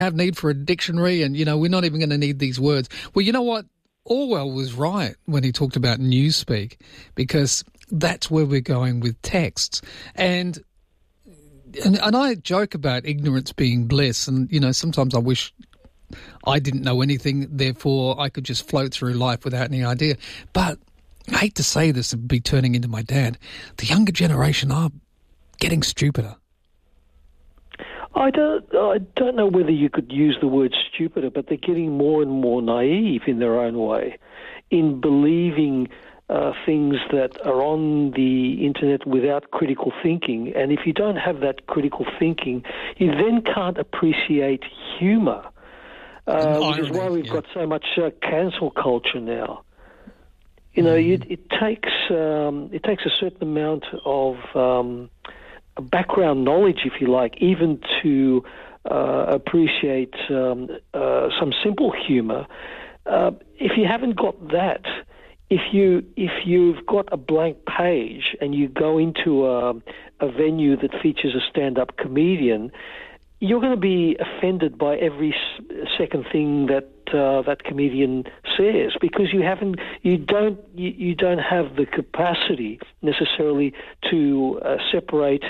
have need for a dictionary and, we're not even going to need these words. Well, you know what? Orwell was right when he talked about newspeak, because that's where we're going with texts. And I joke about ignorance being bliss, and, sometimes I wish I didn't know anything, therefore I could just float through life without any idea. But I hate to say this and be turning into my dad, the younger generation are getting stupider. I don't know whether you could use the word stupider, but they're getting more and more naive in their own way, in believing things that are on the internet without critical thinking. And if you don't have that critical thinking, you then can't appreciate humour, which is why we've got so much cancel culture now. It takes a certain amount of background knowledge, if you like, even to appreciate some simple humour. If you haven't got that, if you've got a blank page and you go into a venue that features a stand-up comedian, you're going to be offended by every second thing that that comedian says, because you don't have the capacity necessarily to separate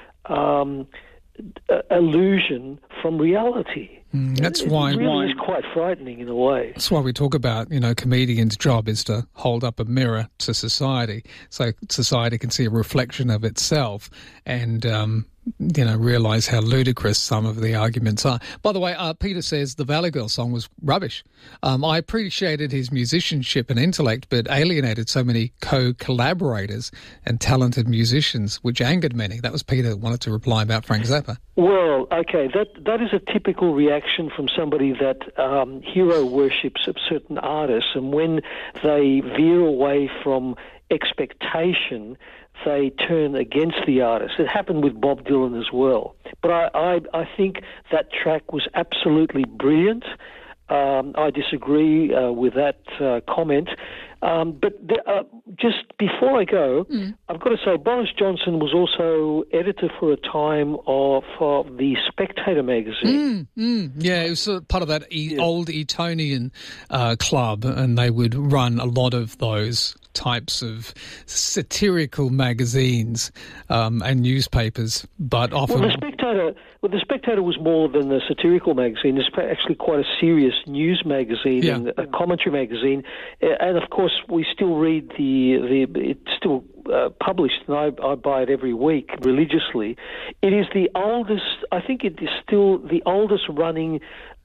illusion from reality. That's why it really is quite frightening in a way. That's why we talk about, comedians' job is to hold up a mirror to society, so society can see a reflection of itself and realise how ludicrous some of the arguments are. By the way, Peter says the Valley Girl song was rubbish. I appreciated his musicianship and intellect, but alienated so many co-collaborators and talented musicians, which angered many. That was Peter that wanted to reply about Frank Zappa. Well, okay, that is a typical reaction from somebody that hero worships of certain artists, and when they veer away from expectation, they turn against the artist. It happened with Bob Dylan as well. But I think that track was absolutely brilliant. I disagree with that comment. But just before I go, I've got to say Boris Johnson was also editor for a time of the Spectator magazine. Yeah, it was part of that old Etonian club, and they would run a lot of those types of satirical magazines and newspapers, but often... The Spectator was more than a satirical magazine. It's actually quite a serious news magazine and a commentary magazine. And, of course, we still read it's still published, and I buy it every week religiously. It is the oldest, I think it is still the oldest running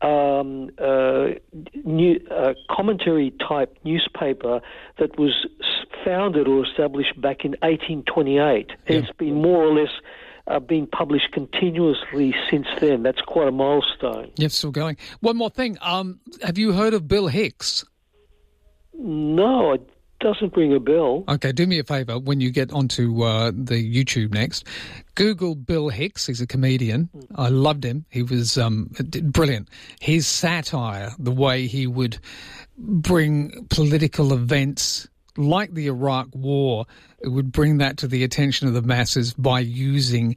commentary-type newspaper that was founded or established back in 1828. It's been more or less being published continuously since then. That's quite a milestone. Yeah, still going. One more thing. Have you heard of Bill Hicks? No, it doesn't ring a bell. Okay, do me a favour. When you get onto the YouTube next, Google Bill Hicks. He's a comedian. I loved him. He was brilliant. His satire, the way he would bring political events like the Iraq War, it would bring that to the attention of the masses by using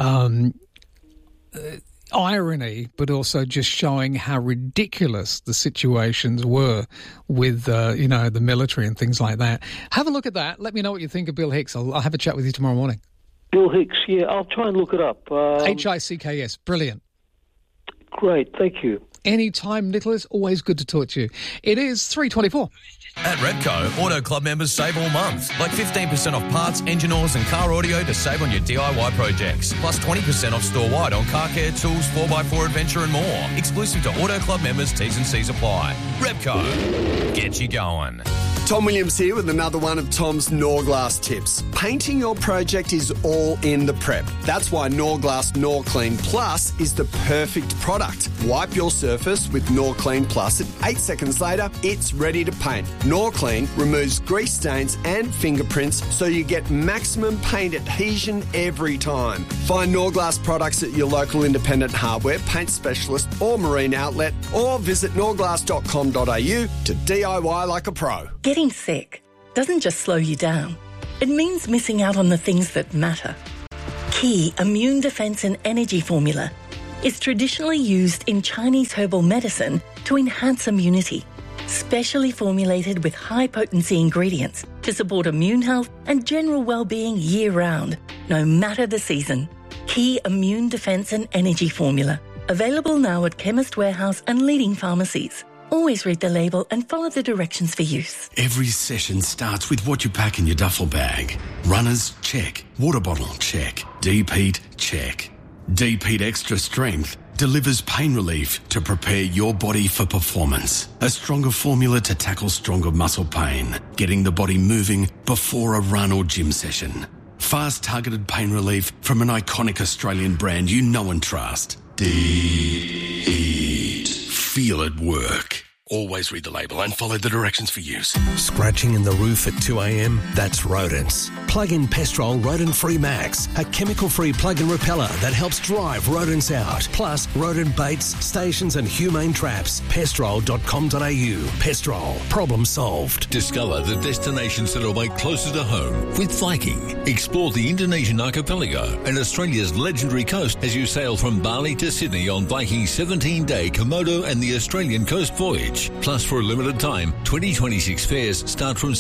irony, but also just showing how ridiculous the situations were with, the military and things like that. Have a look at that. Let me know what you think of Bill Hicks. I'll have a chat with you tomorrow morning. Bill Hicks, yeah, I'll try and look it up. Hicks, brilliant. Great, thank you. Anytime, Nicholas. Always good to talk to you. It is 3:24. At Repco, Auto Club members save all month. Like 15% off parts, engine oils and car audio to save on your DIY projects. Plus 20% off store-wide on car care, tools, 4x4 adventure and more. Exclusive to Auto Club members, T's and C's apply. Repco, get you going. Tom Williams here with another one of Tom's Norglass tips. Painting your project is all in the prep. That's why Norglass Norclean Plus is the perfect product. Wipe your surface with Norclean Plus and 8 seconds later, it's ready to paint. Norclean removes grease stains and fingerprints so you get maximum paint adhesion every time. Find Norglass products at your local independent hardware, paint specialist or marine outlet, or visit norglass.com.au to DIY like a pro. Getting sick doesn't just slow you down. It means missing out on the things that matter. Key Immune Defence and Energy Formula. is traditionally used in Chinese herbal medicine to enhance immunity. Specially formulated with high-potency ingredients to support immune health and general well-being year-round, no matter the season. Key Immune Defence and Energy Formula. Available now at Chemist Warehouse and leading pharmacies. Always read the label and follow the directions for use. Every session starts with what you pack in your duffel bag. Runners, check. Water bottle, check. Deep-heat, check. Deep-heat Extra Strength delivers pain relief to prepare your body for performance. A stronger formula to tackle stronger muscle pain, getting the body moving before a run or gym session. Fast targeted pain relief from an iconic Australian brand you know and trust. Deep-heat. Feel it work. Always read the label and follow the directions for use. Scratching in the roof at 2 a.m? That's rodents. Plug in Pestrol Rodent Free Max, a chemical-free plug-in repeller that helps drive rodents out. Plus, rodent baits, stations and humane traps. Pestrol.com.au. Pestrol. Problem solved. Discover the destinations that are way closer to home with Viking. Explore the Indonesian archipelago and Australia's legendary coast as you sail from Bali to Sydney on Viking's 17-day Komodo and the Australian Coast Voyage. Plus, for a limited time, 2026 fares start from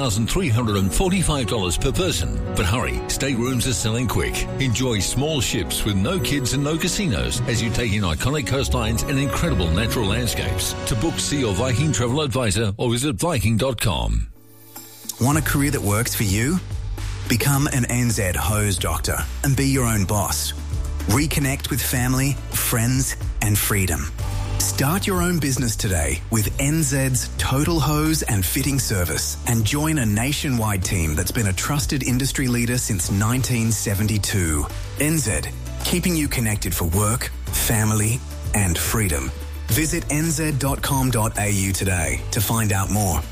$7,345 per person. But hurry, staterooms are selling quick. Enjoy small ships with no kids and no casinos as you take in iconic coastlines and incredible natural landscapes. To book, see your Viking travel advisor or visit Viking.com. Want a career that works for you? Become an NZ hose doctor and be your own boss. Reconnect with family, friends, and freedom. Start your own business today with NZ's Total Hose and Fitting Service and join a nationwide team that's been a trusted industry leader since 1972. NZ, keeping you connected for work, family, and freedom. Visit nz.com.au today to find out more.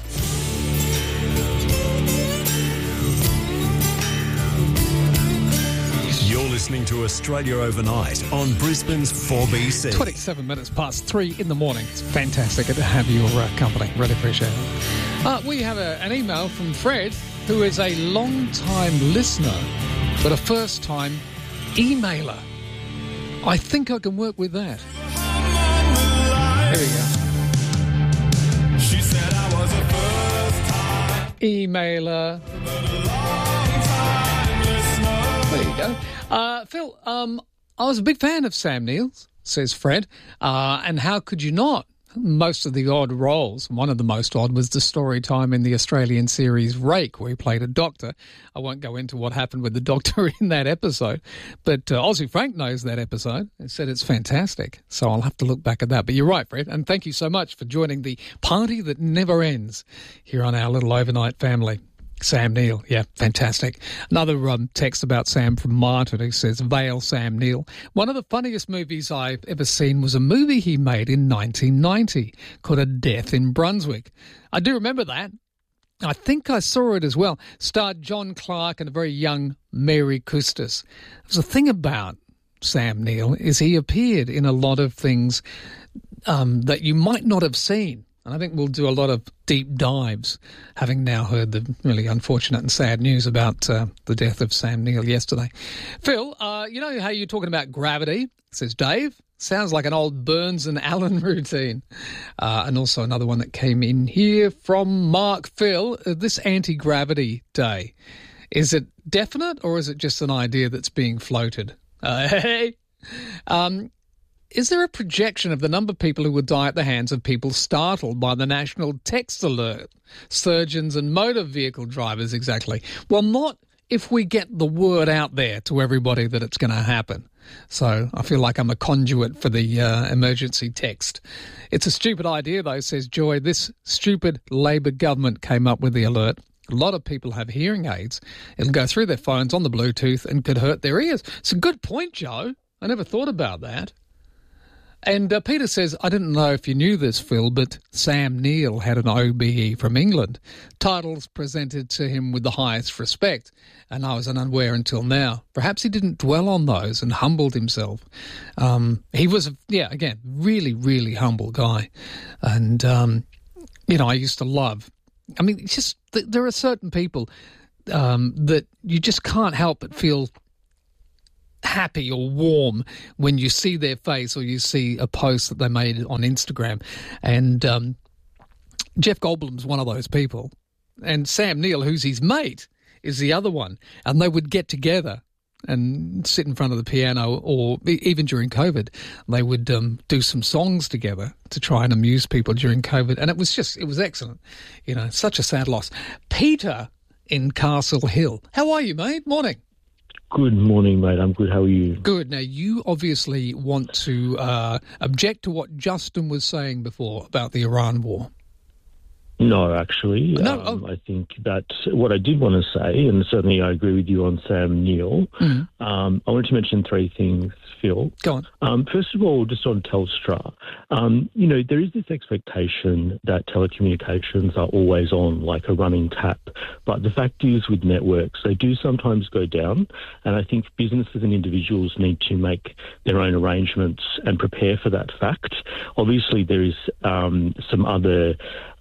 Listening to Australia Overnight on Brisbane's 4BC. 27 minutes past 3 in the morning. It's fantastic to have your company. Really appreciate it. We have an email from Fred, who is a long-time listener, but a first-time emailer. I think I can work with that. Here we go. She said I was a first-time emailer. There you go. Phil, I was a big fan of Sam Neill, says Fred, and how could you not? Most of the odd roles, one of the most odd was the story time in the Australian series Rake, where he played a doctor. I won't go into what happened with the doctor in that episode, but Aussie Frank knows that episode and said it's fantastic, so I'll have to look back at that. But you're right, Fred, and thank you so much for joining the party that never ends here on our little overnight family. Sam Neill, yeah, fantastic. Another text about Sam from Martin, who says, Vale Sam Neill. One of the funniest movies I've ever seen was a movie he made in 1990 called A Death in Brunswick. I do remember that. I think I saw it as well. Starred John Clark and a very young Mary Custis. There's a thing about Sam Neill is he appeared in a lot of things that you might not have seen. And I think we'll do a lot of deep dives, having now heard the really unfortunate and sad news about the death of Sam Neill yesterday. Phil, you know how you're talking about gravity, says Dave? Sounds like an old Burns and Allen routine. And also another one that came in here from Mark. Phil, this anti-gravity day, is it definite or is it just an idea that's being floated? Hey. Is there a projection of the number of people who would die at the hands of people startled by the national text alert? Surgeons and motor vehicle drivers, exactly. Well, not if we get the word out there to everybody that it's going to happen. So I feel like I'm a conduit for the emergency text. It's a stupid idea, though, says Joy. This stupid Labor government came up with the alert. A lot of people have hearing aids. It'll go through their phones on the Bluetooth and could hurt their ears. It's a good point, Joe. I never thought about that. And Peter says, I didn't know if you knew this, Phil, but Sam Neill had an OBE from England. Titles presented to him with the highest respect, and I was unaware until now. Perhaps he didn't dwell on those and humbled himself. He was, again, really, really humble guy. And, I used to love. I mean, it's just there are certain people that you just can't help but feel happy or warm when you see their face or you see a post that they made on Instagram. And Jeff Goldblum's one of those people. And Sam Neill, who's his mate, is the other one. And they would get together and sit in front of the piano, or even during COVID, they would do some songs together to try and amuse people during COVID. And it was excellent. You know, such a sad loss. Peter in Castle Hill. How are you, mate? Morning. Good morning, mate. I'm good. How are you? Good. Now, you obviously want to object to what Justin was saying before about the Iran war. No, actually. No. I think that what I did want to say, and certainly I agree with you on Sam Neill, I wanted to mention three things, Phil. Go on. First of all, just on Telstra, there is this expectation that telecommunications are always on, like a running tap. But the fact is, with networks, they do sometimes go down. And I think businesses and individuals need to make their own arrangements and prepare for that fact. Obviously, there is some other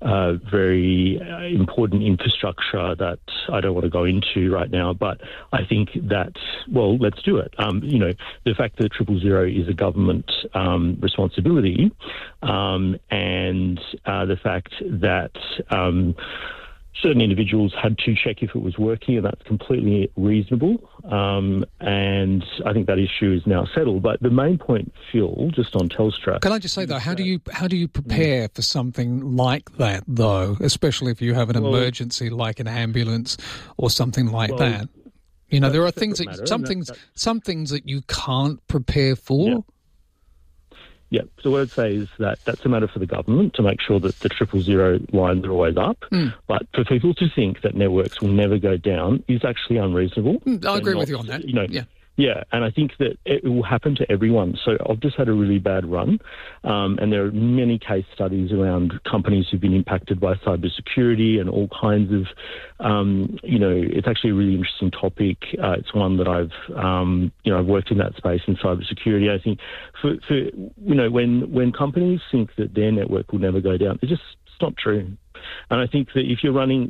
very important infrastructure that I don't want to go into right now, but I think that, well, let's do it. The fact that 000 is a government responsibility, and the fact that certain individuals had to check if it was working, and that's completely reasonable. And I think that issue is now settled. But the main point, Phil, just on Telstra... Can I just say, though, how do you prepare for something like that, though, especially if you have an emergency like an ambulance or something like that? You know, there are things some things that you can't prepare for. Yeah. Yeah, so what I'd say is that that's a matter for the government to make sure that the 000 lines are always up. But for people to think that networks will never go down is actually unreasonable. I agree with you on that. Yeah, and I think that it will happen to everyone. So I've just had a really bad run, and there are many case studies around companies who've been impacted by cybersecurity and all kinds of, it's actually a really interesting topic. It's one that I've worked in that space in cybersecurity. I think when companies think that their network will never go down, it's not true. And I think that if you're running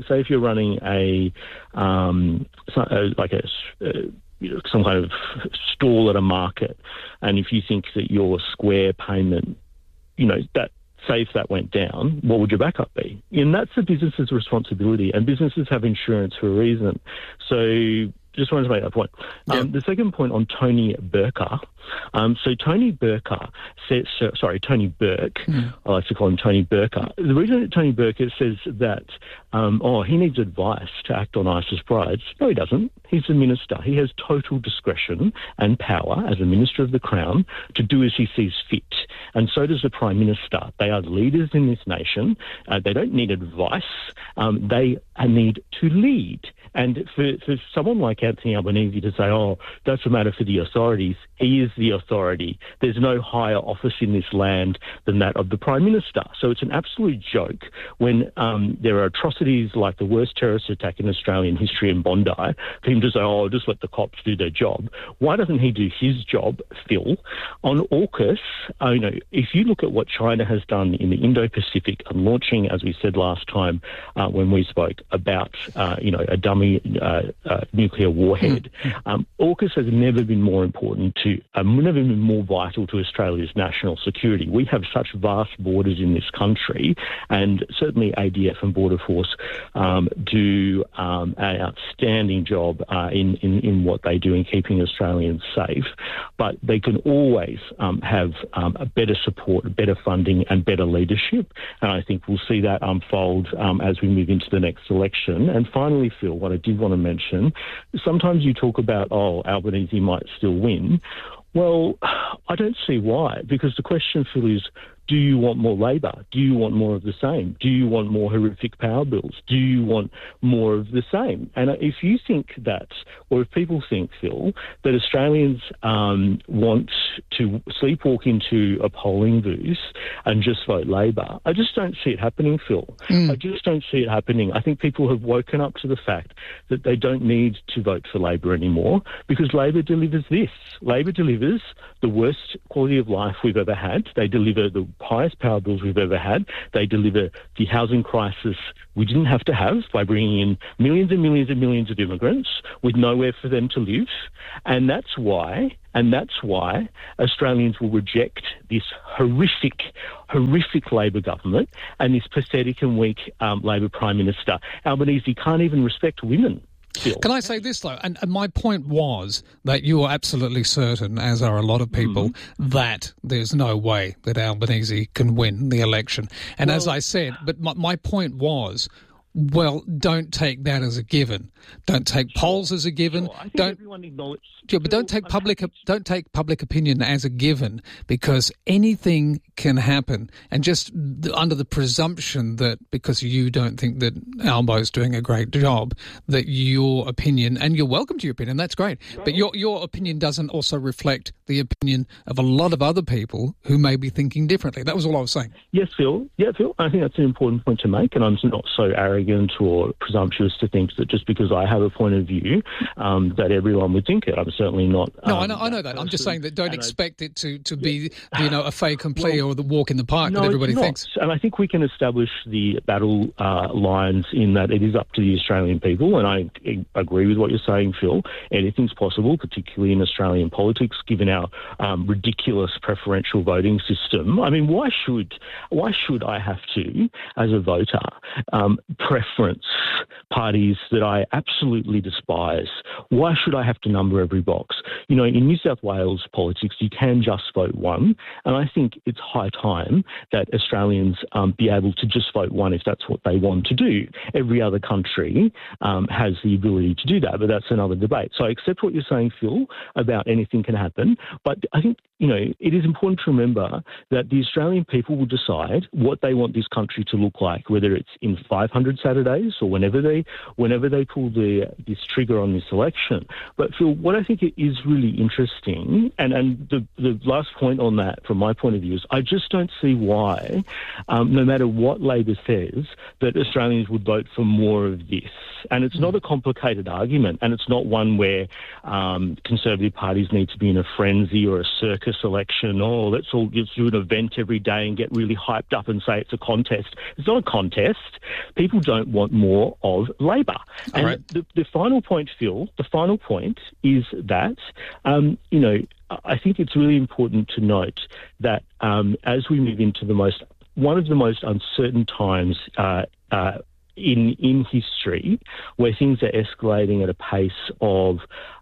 some kind of stall at a market, and if you think that your Square payment, that say if that went down, what would your backup be? And that's the business's responsibility, and businesses have insurance for a reason. So just wanted to make that point. The second point on Tony Burke. Tony Burke, I like to call him Tony Burke. The reason that Tony Burke says that, he needs advice to act on ISIS brides. No, he doesn't. He's a minister. He has total discretion and power as a minister of the Crown to do as he sees fit. And so does the Prime Minister. They are leaders in this nation. They don't need advice. They need to lead. And for someone like Anthony Albanese to say, that's a matter for the authorities, he is the authority. There's no higher office in this land than that of the Prime Minister. So it's an absolute joke when there are atrocities like the worst terrorist attack in Australian history in Bondi, for him to say, just let the cops do their job. Why doesn't he do his job, Phil? On AUKUS, if you look at what China has done in the Indo-Pacific and launching, as we said last time when we spoke, about, a dummy nuclear warhead, AUKUS has never been more important never been more vital to Australia's national security. We have such vast borders in this country, and certainly ADF and Border Force do an outstanding job in what they do in keeping Australians safe. But they can always have a better support, better funding and better leadership. And I think we'll see that unfold as we move into the next election. And finally, Phil, what I did want to mention, sometimes you talk about, Albanese might still win. Well, I don't see why, because the question, Phil, is, do you want more Labor? Do you want more of the same? Do you want more horrific power bills? Do you want more of the same? And if you think that, or if people think, Phil, that Australians want to sleepwalk into a polling booth and just vote Labor, I just don't see it happening, Phil. I just don't see it happening. I think people have woken up to the fact that they don't need to vote for Labor anymore, because Labor delivers this. Labor delivers the worst quality of life we've ever had. They deliver the highest power bills we've ever had. They deliver the housing crisis we didn't have to have by bringing in millions and millions and millions of immigrants with nowhere for them to live. And that's why Australians will reject this horrific Labor government and this pathetic and weak Labor Prime Minister. Albanese can't even respect women. Can I say this, though? And my point was that you are absolutely certain, as are a lot of people, that there's no way that Albanese can win the election. And as I said, but my point was, well, don't take that as a given. Don't take polls as a given. Sure. I think everyone acknowledges. Yeah, but don't take public opinion as a given, because anything can happen. And just under the presumption that because you don't think that Albo's doing a great job, that your opinion, and you're welcome to your opinion, that's great. But your opinion doesn't also reflect the opinion of a lot of other people who may be thinking differently. That was all I was saying. Yes, Phil. Yeah, Phil. I think that's an important point to make, and I'm not so arrogant or presumptuous to think that just because I have a point of view, that everyone would think it. I'm certainly not. No, I know that. I'm just saying that don't expect it to be, a fait accompli or the walk in the park that everybody thinks. And I think we can establish the battle lines in that it is up to the Australian people, and I agree with what you're saying, Phil. Anything's possible, particularly in Australian politics, given our ridiculous preferential voting system. I mean, why should I have to, as a voter, preference parties that I absolutely despise? Why should I have to number every box? In New South Wales politics, you can just vote one, and I think it's high time that Australians be able to just vote one if that's what they want to do. Every other country has the ability to do that, but that's another debate. So I accept what you're saying, Phil, about anything can happen, but I think, it is important to remember that the Australian people will decide what they want this country to look like, whether it's in 500 Saturdays or whenever they pull this trigger on this election. But Phil, what I think is really interesting, and the last point on that from my point of view is I just don't see why, no matter what Labor says, that Australians would vote for more of this. And it's not a complicated argument, and it's not one where Conservative parties need to be in a frenzy or a circus election. Oh, let's all just do an event every day and get really hyped up and say it's a contest. It's not a contest. People don't want more of Labor. And right. the final point, Phil, is that, I think it's really important to note that as we move into one of the most uncertain times in history, where things are escalating at a pace of,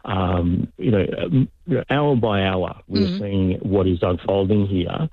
hour by hour, we're seeing what is unfolding here.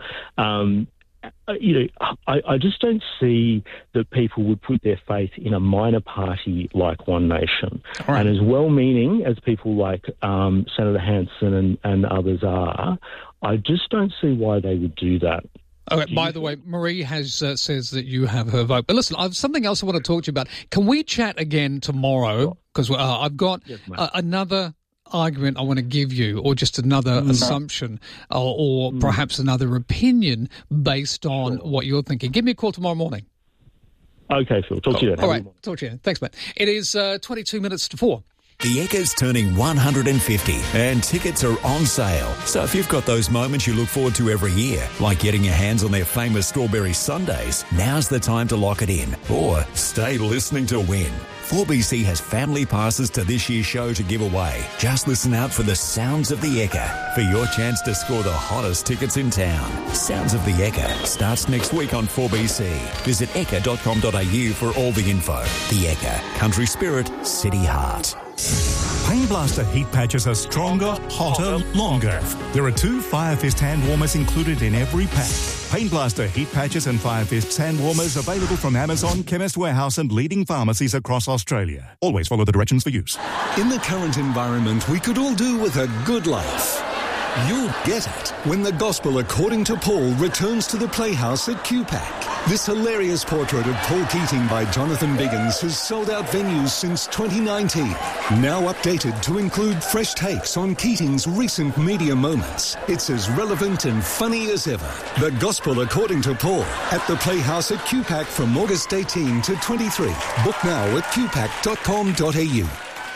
I just don't see that people would put their faith in a minor party like One Nation. Right. And as well-meaning as people like Senator Hanson and others are, I just don't see why they would do that. Okay, by the way, Marie says that you have her vote. But listen, I've something else I want to talk to you about. Can we chat again tomorrow? Because I've got another argument I want to give you, or just another assumption, or perhaps another opinion based on what you're thinking. Give me a call tomorrow morning. Okay, Phil. Talk to you then. All right. Talk to you then. Thanks, mate. It is 22 minutes to 4. The Ekka's turning 150 and tickets are on sale. So if you've got those moments you look forward to every year, like getting your hands on their famous strawberry sundaes, now's the time to lock it in. Or stay listening to win. 4BC has family passes to this year's show to give away. Just listen out for the Sounds of the Ekka for your chance to score the hottest tickets in town. Sounds of the Ekka starts next week on 4BC. Visit ekka.com.au for all the info. The Ekka, country spirit, city heart. Pain Blaster heat patches are stronger, hotter, longer. There are 2 Fire Fist hand warmers included in every pack. Pain Blaster heat patches and Fire Fist hand warmers available from Amazon, Chemist Warehouse and leading pharmacies across Australia. Always follow the directions for use. In the current environment, we could all do with a good laugh. You'll get it when The Gospel According to Paul returns to the Playhouse at QPAC. This hilarious portrait of Paul Keating by Jonathan Biggins has sold out venues since 2019. Now updated to include fresh takes on Keating's recent media moments. It's as relevant and funny as ever. The Gospel According to Paul at the Playhouse at QPAC from August 18 to 23. Book now at qpac.com.au.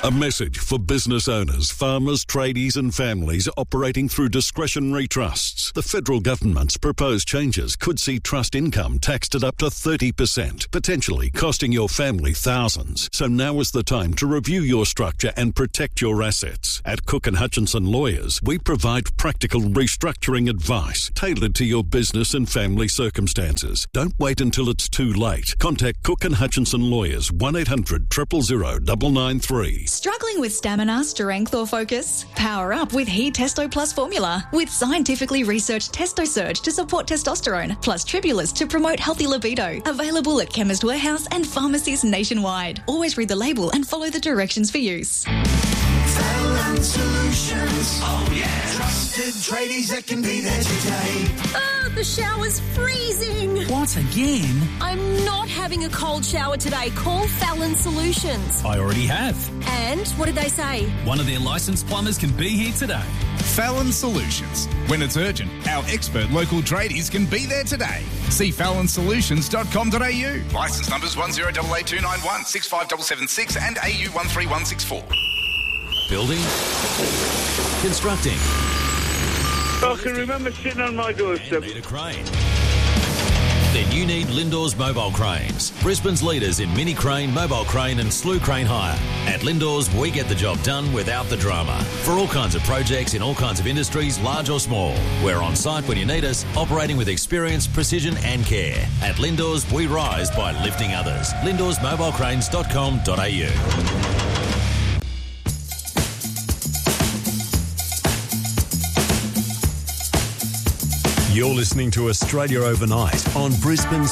A message for business owners, farmers, tradies and families operating through discretionary trusts. The federal government's proposed changes could see trust income taxed at up to 30%, potentially costing your family thousands. So now is the time to review your structure and protect your assets. At Cook & Hutchinson Lawyers, we provide practical restructuring advice tailored to your business and family circumstances. Don't wait until it's too late. Contact Cook & Hutchinson Lawyers, 1800 000 993. Struggling with stamina, strength or focus? Power up with He Testo Plus formula with scientifically researched Testo Surge to support testosterone, plus Tribulus to promote healthy libido. Available at Chemist Warehouse and pharmacies nationwide. Always read the label and follow the directions for use. Fallon Solutions. Oh yeah. Trusted tradies that can be there today. Oh, the shower's freezing. What, again? I'm not having a cold shower today. Call Fallon Solutions. I already have. And what did they say? One of their licensed plumbers can be here today. Fallon Solutions. When it's urgent, our expert local tradies can be there today. See fallonsolutions.com.au. Licence numbers 10882916 65776 and AU 13164. Building, constructing. I can remember sitting on my doorstep. Need a crane? Then you need Lindors Mobile Cranes, Brisbane's leaders in mini crane, mobile crane and slew crane hire. At Lindors, we get the job done without the drama. For all kinds of projects in all kinds of industries, large or small. We're on site when you need us, operating with experience, precision and care. At Lindors, we rise by lifting others. LindorsMobilecranes.com.au. You're listening to Australia Overnight on Brisbane's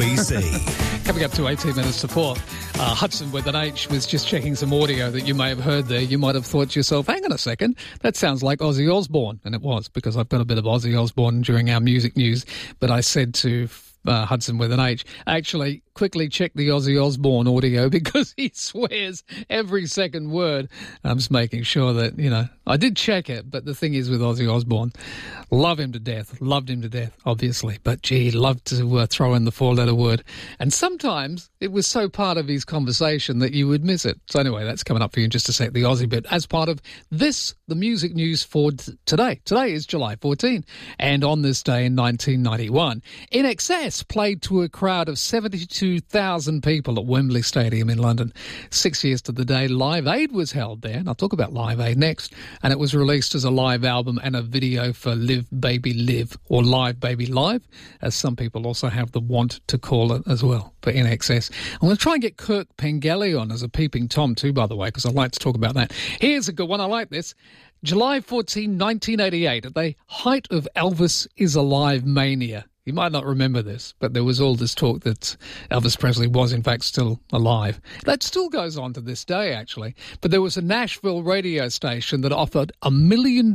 4BC. Coming up to 18 minutes to 4. Hudson with an H was just checking some audio that you may have heard there. You might have thought to yourself, hang on a second, that sounds like Ozzy Osbourne. And it was, because I've got a bit of Ozzy Osbourne during our music news. But I said to Hudson with an H, actually, quickly check the Ozzy Osbourne audio because he swears every second word. I'm just making sure that, I did check it, but the thing is with Ozzy Osbourne, loved him to death, obviously, but gee, loved to throw in the four-letter word. And sometimes it was so part of his conversation that you would miss it. So anyway, that's coming up for you in just a sec, the Aussie bit, as part of this, the music news for today. Today is July 14, and on this day in 1991, INXS played to a crowd of 72,000 people at Wembley Stadium in London. 6 years to the day, Live Aid was held there, and I'll talk about Live Aid next, and it was released as a live album and a video for Live Baby Live, or Live Baby Live, as some people also have the want to call it as well, for INXS. I'm going to try and get Kirk Pengelly on as a peeping Tom too, by the way, because I like to talk about that. Here's a good one, I like this. July 14, 1988, at the height of Elvis is Alive mania. You might not remember this, but there was all this talk that Elvis Presley was in fact still alive. That still goes on to this day, actually. But there was a Nashville radio station that offered $1 million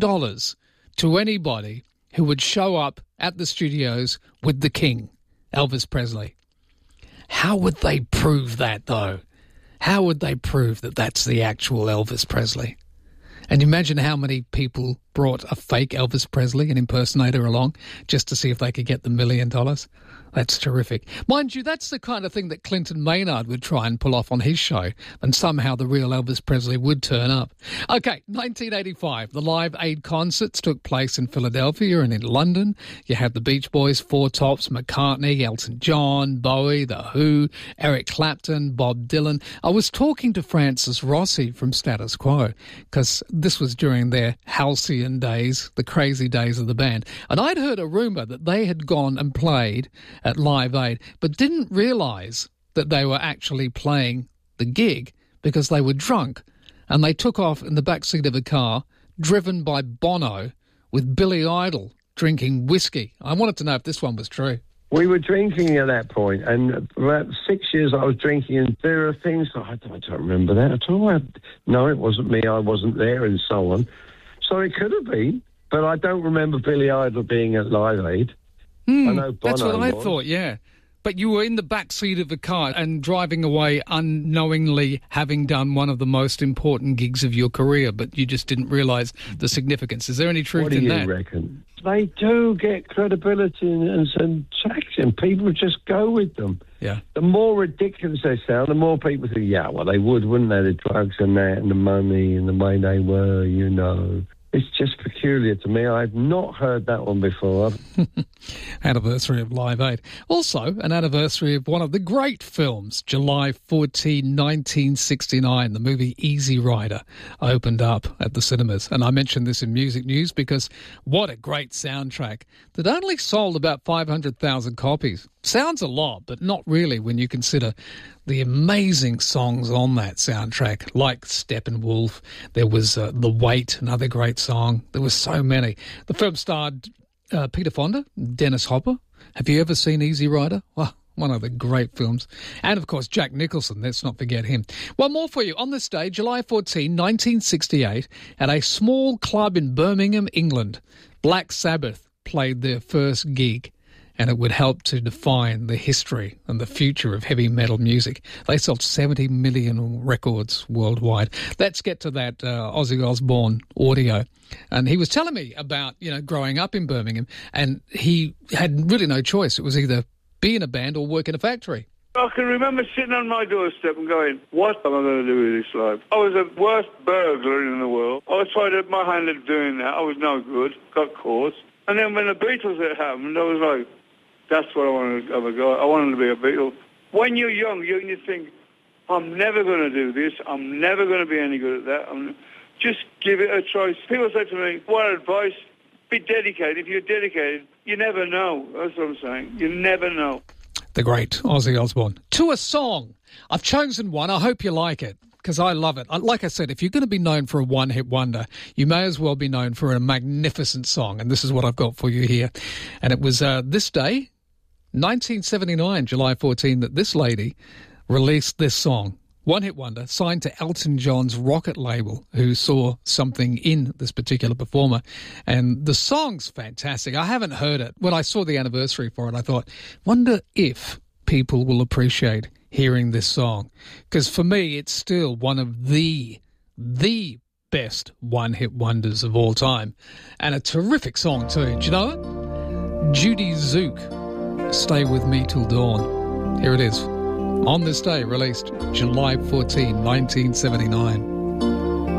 to anybody who would show up at the studios with the king, Elvis Presley. How would they prove that, though? How would they prove that that's the actual Elvis Presley? And imagine how many people brought a fake Elvis Presley, an impersonator, along just to see if they could get the $1 million. That's terrific. Mind you, that's the kind of thing that Clinton Maynard would try and pull off on his show, and somehow the real Elvis Presley would turn up. Okay, 1985, the Live Aid concerts took place in Philadelphia and in London. You had the Beach Boys, Four Tops, McCartney, Elton John, Bowie, The Who, Eric Clapton, Bob Dylan. I was talking to Francis Rossi from Status Quo, because this was during their halcyon days, the crazy days of the band. And I'd heard a rumour that they had gone and played at Live Aid, but didn't realise that they were actually playing the gig because they were drunk, and they took off in the backseat of a car driven by Bono with Billy Idol drinking whiskey. I wanted to know if this one was true. We were drinking at that point, and for about 6 years I was drinking, and there are things, I don't remember that at all. No, it wasn't me, I wasn't there, and so on. So it could have been, but I don't remember Billy Idol being at Live Aid. I know Bono that's what I was. thought, yeah. But you were in the back seat of a car and driving away unknowingly, having done one of the most important gigs of your career, but you just didn't realise the significance. Is there any truth in that? What do you reckon? They do get credibility and traction. People just go with them. Yeah. The more ridiculous they sound, the more people think, yeah, well, they would, wouldn't they? The drugs and that and the money and the way they were, you know. It's just peculiar to me. I've not heard that one before. Anniversary of Live Aid. Also, an anniversary of one of the great films, July 14, 1969. The movie Easy Rider opened up at the cinemas. And I mentioned this in Music News because what a great soundtrack that only sold about 500,000 copies. Sounds a lot, but not really when you consider the amazing songs on that soundtrack, like Steppenwolf. There was The Weight, another great song. There were so many. The film starred Peter Fonda, Dennis Hopper. Have you ever seen Easy Rider? Well, one of the great films. And, of course, Jack Nicholson. Let's not forget him. One more for you. On this day, July 14, 1968, at a small club in Birmingham, England, Black Sabbath played their first gig. And it would help to define the history and the future of heavy metal music. They sold 70 million records worldwide. Let's get to that Ozzy Osbourne audio. And he was telling me about, growing up in Birmingham, and he had really no choice. It was either be in a band or work in a factory. I can remember sitting on my doorstep and going, what am I going to do with this life? I was the worst burglar in the world. I tried my hand at doing that. I was no good, got caught. And then when the Beatles had happened, I was like, that's what I wanted to have a go. I wanted to be a Beatle. When you're young, you think, I'm never going to do this. I'm never going to be any good at that. Just give it a try. People say to me, what advice? Be dedicated. If you're dedicated, you never know. That's what I'm saying. You never know. The great Ozzy Osbourne. To a song. I've chosen one. I hope you like it, because I love it. Like I said, if you're going to be known for a one-hit wonder, you may as well be known for a magnificent song. And this is what I've got for you here. And it was this day, 1979, July 14, that this lady released this song. One-hit wonder, signed to Elton John's Rocket label, who saw something in this particular performer. And the song's fantastic. I haven't heard it. When I saw the anniversary for it, I thought, wonder if people will appreciate hearing this song. Because for me, it's still one of the best one-hit wonders of all time. And a terrific song too. Do you know it? Judy Zook, Stay With Me Till Dawn. Here it is. On this day, released July 14, 1979.